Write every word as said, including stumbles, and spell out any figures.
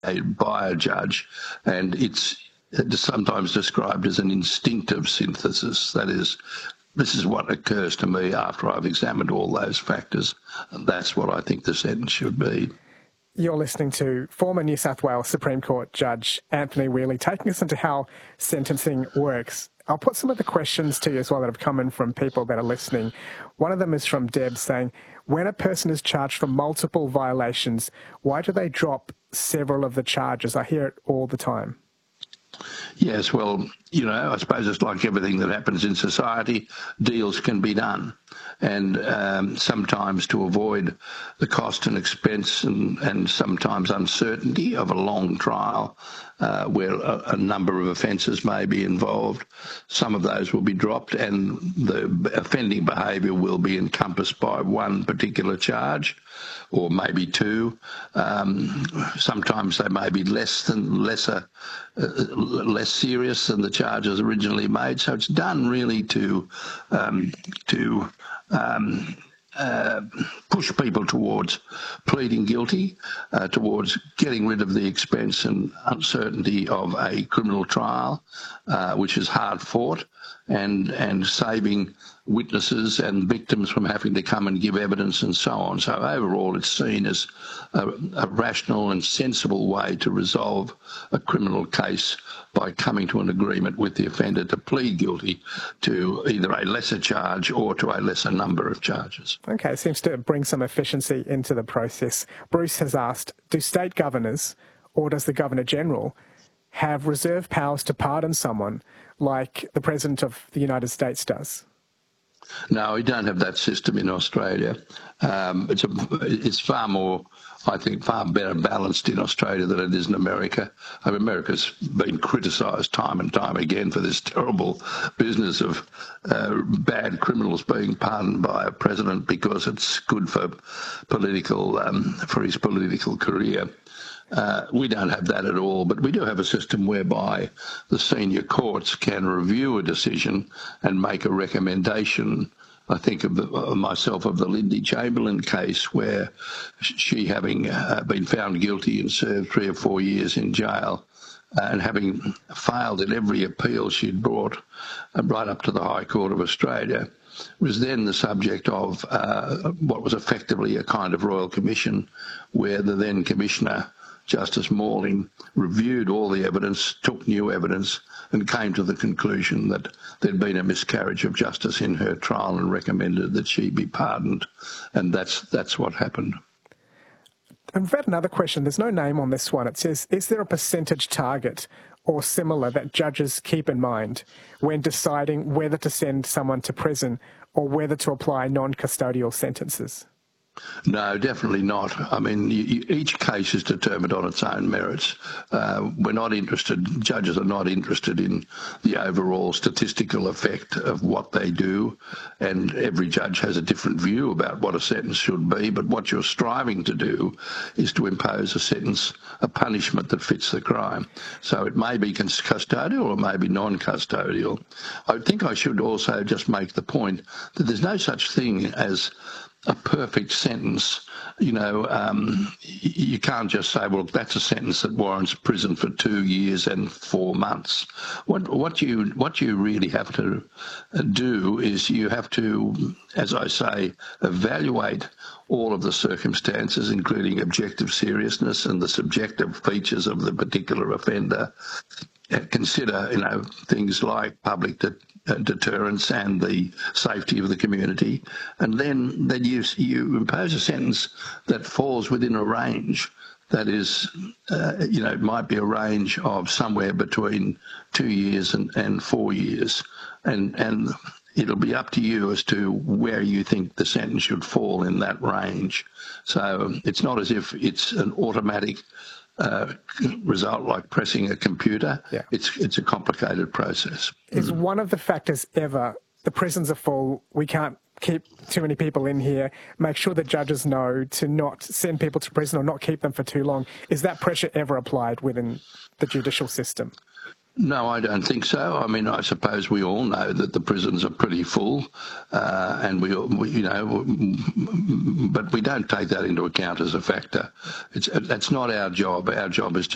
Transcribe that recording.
by a judge, and it's sometimes described as an instinctive synthesis. That is, this is what occurs to me after I've examined all those factors, and that's what I think the sentence should be. You're listening to former New South Wales Supreme Court Judge Anthony Whealy taking us into how sentencing works. I'll put some of the questions to you as well that have come in from people that are listening. One of them is from Deb saying, when a person is charged for multiple violations, why do they drop several of the charges? I hear it all the time. Yes, well, you know, I suppose it's like everything that happens in society, deals can be done. And um, sometimes to avoid the cost and expense and, and sometimes uncertainty of a long trial uh, where a, a number of offences may be involved, some of those will be dropped and the offending behaviour will be encompassed by one particular charge or maybe two. Um, sometimes they may be less than lesser, uh, less serious than the charges originally made. So it's done really to um, to um, uh, push people towards pleading guilty, uh, towards getting rid of the expense and uncertainty of a criminal trial, uh, which is hard fought, and and saving witnesses and victims from having to come and give evidence and so on. So overall it's seen as a, a rational and sensible way to resolve a criminal case by coming to an agreement with the offender to plead guilty to either a lesser charge or to a lesser number of charges. Okay, it seems to bring some efficiency into the process. Bruce has asked, do state governors or does the Governor-General have reserve powers to pardon someone like the President of the United States does? No, we don't have that system in Australia. Um, it's, a, it's far more, I think, far better balanced in Australia than it is in America. I mean, America's been criticised time and time again for this terrible business of uh, bad criminals being pardoned by a president because it's good for political, um, for his political career. Uh, we don't have that at all, but we do have a system whereby the senior courts can review a decision and make a recommendation. I think of, the, of myself of the Lindy Chamberlain case where she, having uh, been found guilty and served three or four years in jail, uh, and having failed in every appeal she'd brought uh, right up to the High Court of Australia, was then the subject of uh, what was effectively a kind of royal commission where the then commissioner, Justice Morling, reviewed all the evidence, took new evidence, and came to the conclusion that there'd been a miscarriage of justice in her trial and recommended that she be pardoned. And that's that's what happened. I've read another question. There's no name on this one. It says, is there a percentage target or similar that judges keep in mind when deciding whether to send someone to prison or whether to apply non-custodial sentences? No, definitely not. I mean, you, you, each case is determined on its own merits. Uh, we're not interested, judges are not interested in the overall statistical effect of what they do, and every judge has a different view about what a sentence should be, but what you're striving to do is to impose a sentence, a punishment that fits the crime. So it may be custodial or it may be non-custodial. I think I should also just make the point that there's no such thing as a perfect sentence. You know, um, you can't just say, well, that's a sentence that warrants prison for two years and four months. What, what you what you really have to do is you have to, as I say, evaluate all of the circumstances, including objective seriousness and the subjective features of the particular offender. Consider, you know, things like public de- uh, deterrence and the safety of the community, and then then you you impose a sentence that falls within a range. That is, uh, you know, it might be a range of somewhere between two years and, and four years, and and it'll be up to you as to where you think the sentence should fall in that range. So it's not as if it's an automatic Uh, result like pressing a computer. Yeah. It's it's a complicated process. Is one of the factors ever, the prisons are full, we can't keep too many people in here, make sure that judges know to not send people to prison or not keep them for too long. Is that pressure ever applied within the judicial system? No, I don't think so. I mean, I suppose we all know that the prisons are pretty full, uh, and we, we, you know, but we don't take that into account as a factor. It's that's not our job. Our job is